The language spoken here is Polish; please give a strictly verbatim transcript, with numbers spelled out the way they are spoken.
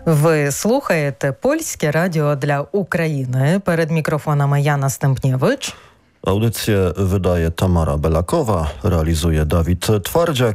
Ви слухаєте Польське радіо для України. Перед мікрофонами Jana Stępniewicz. Audycję wydaje Tamara Belakowa, realizuje Dawid Twardziak,